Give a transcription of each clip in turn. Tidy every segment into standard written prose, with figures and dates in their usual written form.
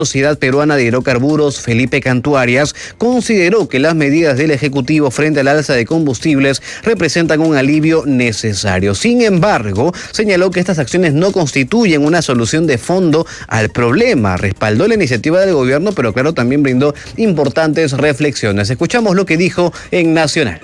Sociedad Peruana de Hidrocarburos, Felipe Cantuarias, consideró que las medidas del Ejecutivo frente al alza de combustibles representan un alivio necesario. Sin embargo, señaló que estas acciones no constituyen una solución de fondo al problema. Respaldó la iniciativa del gobierno, pero claro, también brindó importantes reflexiones. Escuchamos lo que dijo en Nacional.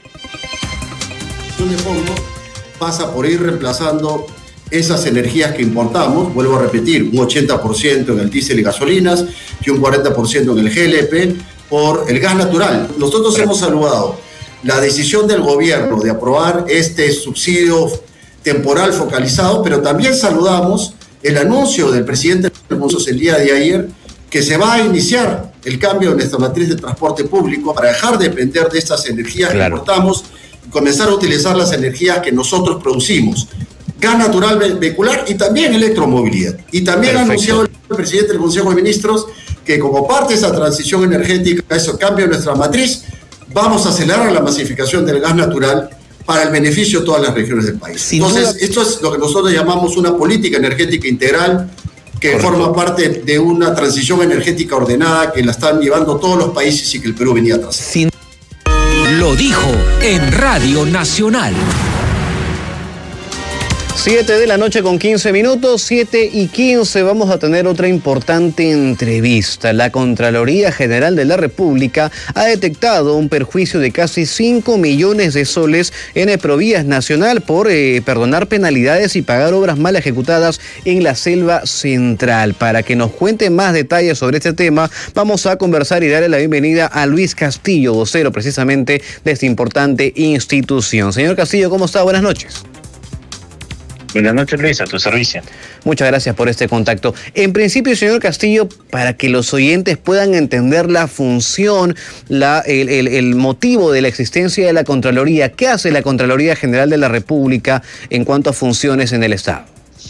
De fondo pasa por ir reemplazando esas energías que importamos, vuelvo a repetir, un 80% en el diésel y gasolinas y un 40% en el GLP, por el gas natural. Nosotros hemos saludado la decisión del gobierno de aprobar este subsidio temporal focalizado, pero también saludamos el anuncio del presidente el día de ayer que se va a iniciar el cambio de nuestra matriz de transporte público para dejar de depender de estas energías que importamos y comenzar a utilizar las energías que nosotros producimos. Gas natural vehicular y también electromovilidad. Y también ha anunciado el presidente del Consejo de Ministros que como parte de esa transición energética, ese cambio de nuestra matriz, vamos a acelerar la masificación del gas natural para el beneficio de todas las regiones del país. Entonces, esto es lo que nosotros llamamos una política energética integral que forma parte de una transición energética ordenada que la están llevando todos los países y que el Perú venía atrás. Lo dijo en Radio Nacional. 7:15 p.m, 7:15, vamos a tener otra importante entrevista. La Contraloría General de la República ha detectado un perjuicio de casi 5 millones de soles en Provías Nacional por perdonar penalidades y pagar obras mal ejecutadas en la selva central. Para que nos cuente más detalles sobre este tema, vamos a conversar y darle la bienvenida a Luis Castillo, vocero precisamente de esta importante institución. Señor Castillo, ¿cómo está? Buenas noches. Buenas noches, Luis, a tu servicio. Muchas gracias por este contacto. En principio, señor Castillo, para que los oyentes puedan entender la función, el motivo de la existencia de la Contraloría, ¿qué hace la Contraloría General de la República en cuanto a funciones en el Estado?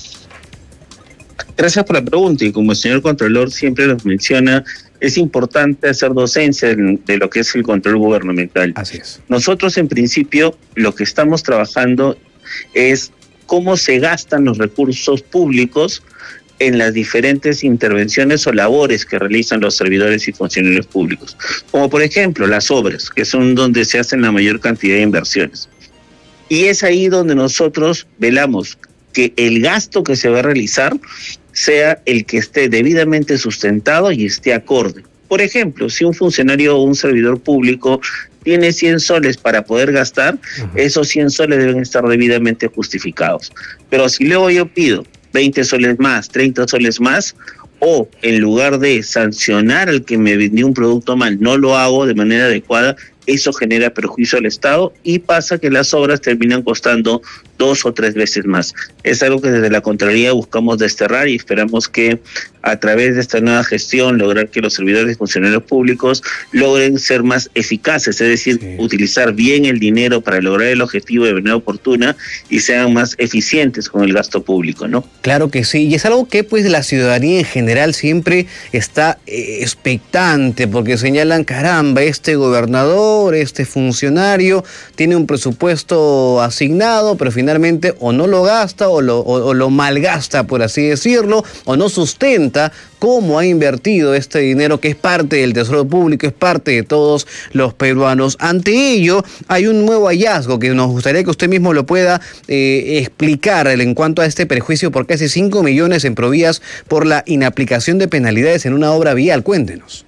Gracias por la pregunta, y como el señor Contralor siempre nos menciona, es importante hacer docencia de lo que es el control gubernamental. Así es. Nosotros, en principio, lo que estamos trabajando es cómo se gastan los recursos públicos en las diferentes intervenciones o labores que realizan los servidores y funcionarios públicos. Como por ejemplo las obras, que son donde se hacen la mayor cantidad de inversiones. Y es ahí donde nosotros velamos que el gasto que se va a realizar sea el que esté debidamente sustentado y esté acorde. Por ejemplo, si un funcionario o un servidor público tiene 100 soles para poder gastar, esos 100 soles deben estar debidamente justificados. Pero si luego yo pido 20 soles más, 30 soles más, o en lugar de sancionar al que me vendió un producto mal, no lo hago de manera adecuada, eso genera perjuicio al Estado y pasa que las obras terminan costando 2 o 3 veces más. Es algo que desde la Contraloría buscamos desterrar y esperamos que a través de esta nueva gestión lograr que los servidores y funcionarios públicos logren ser más eficaces, es decir, utilizar bien el dinero para lograr el objetivo de manera oportuna y sean más eficientes con el gasto público, ¿no? Claro que sí, y es algo que pues la ciudadanía en general siempre está expectante, porque señalan, caramba, este gobernador, este funcionario tiene un presupuesto asignado, pero finalmente o no lo gasta o lo malgasta, por así decirlo, o no sustenta cómo ha invertido este dinero que es parte del tesoro público, es parte de todos los peruanos. Ante ello, hay un nuevo hallazgo que nos gustaría que usted mismo lo pueda explicar en cuanto a este perjuicio por casi 5 millones en Provías por la inaplicación de penalidades en una obra vial. Cuéntenos.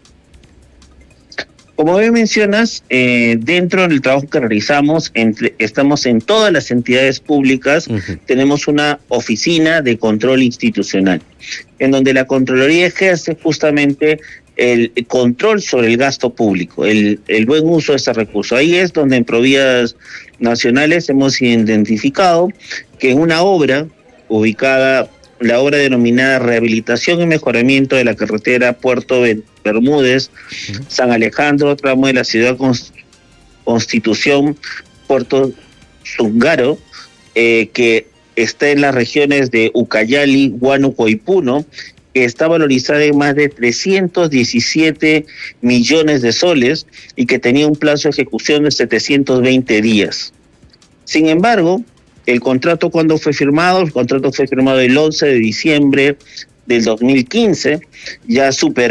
Como bien mencionas, dentro del trabajo que realizamos, estamos en todas las entidades públicas, tenemos una oficina de control institucional, en donde la Contraloría ejerce justamente el control sobre el gasto público, el buen uso de este recurso. Ahí es donde en Provías Nacionales hemos identificado que en una obra ubicada, la obra denominada Rehabilitación y Mejoramiento de la Carretera Puerto Bermúdez, San Alejandro, tramo de la ciudad Constitución, Puerto Zungaro, que está en las regiones de Ucayali, Huánuco y Puno, que está valorizada en más de 317 millones de soles y que tenía un plazo de ejecución de 720 días. Sin embargo, el contrato, ¿cuándo fue firmado? El contrato fue firmado el 11 de diciembre del 2015, ya superamos